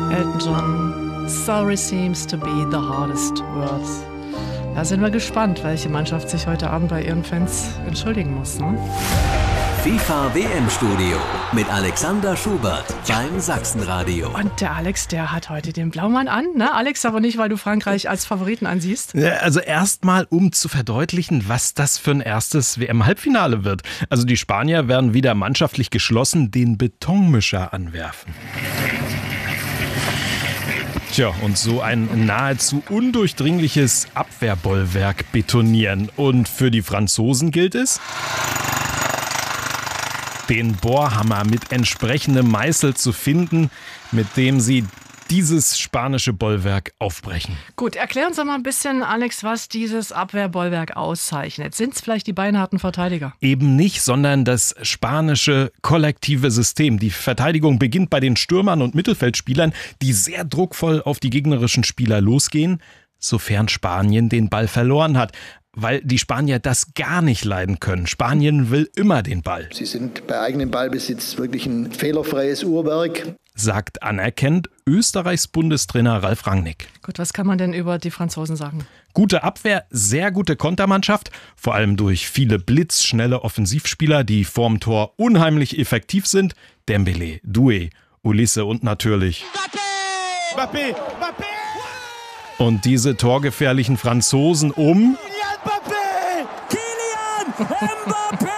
Elton John. Sorry seems to be the hardest word. Da sind wir gespannt, welche Mannschaft sich heute Abend bei ihren Fans entschuldigen muss. Ne? FIFA WM-Studio mit Alexander Schubert beim Sachsenradio. Und der Alex, der hat heute den Blaumann an. Ne? Alex, aber nicht, weil du Frankreich als Favoriten ansiehst. Ja, also erstmal, um zu verdeutlichen, was das für ein erstes WM-Halbfinale wird. Also die Spanier werden wieder mannschaftlich geschlossen den Betonmischer anwerfen. Tja, und so ein nahezu undurchdringliches Abwehrbollwerk betonieren. Und für die Franzosen gilt es, den Bohrhammer mit entsprechendem Meißel zu finden, mit dem sie dieses spanische Bollwerk aufbrechen. Gut, erklär uns doch mal ein bisschen, Alex, was dieses Abwehrbollwerk auszeichnet. Sind es vielleicht die beinharten Verteidiger? Eben nicht, sondern das spanische kollektive System. Die Verteidigung beginnt bei den Stürmern und Mittelfeldspielern, die sehr druckvoll auf die gegnerischen Spieler losgehen, sofern Spanien den Ball verloren hat. Weil die Spanier das gar nicht leiden können. Spanien will immer den Ball. Sie sind bei eigenem Ballbesitz wirklich ein fehlerfreies Uhrwerk, sagt anerkennt Österreichs Bundestrainer Ralf Rangnick. Gut, was kann man denn über die Franzosen sagen? Gute Abwehr, sehr gute Kontermannschaft, vor allem durch viele blitzschnelle Offensivspieler, die vorm Tor unheimlich effektiv sind. Dembélé, Doué, Ulisse und natürlich Mbappé. Und diese torgefährlichen Franzosen Kylian Mbappé!